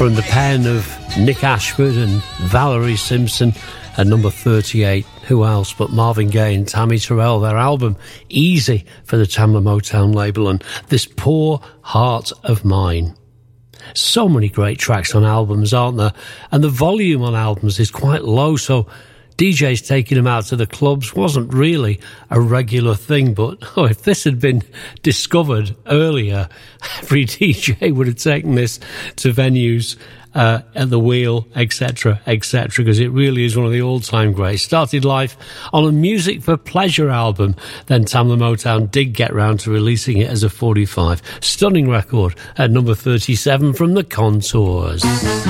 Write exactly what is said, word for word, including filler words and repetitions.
from the pen of Nick Ashford and Valerie Simpson at number thirty-eight. Who else but Marvin Gaye and Tammy Terrell, their album Easy for the Tamla Motown label, and This Poor Heart of Mine. So many great tracks on albums, aren't there? And the volume on albums is quite low, so D Js taking them out to the clubs wasn't really a regular thing. But oh, if this had been discovered earlier, every D J would have taken this to venues uh, at the wheel, et cetera, et cetera, because it really is one of the all-time greats. Started life on a Music for Pleasure album, then Tamla Motown did get round to releasing it as a forty-five. Stunning record at number thirty-seven from the Contours.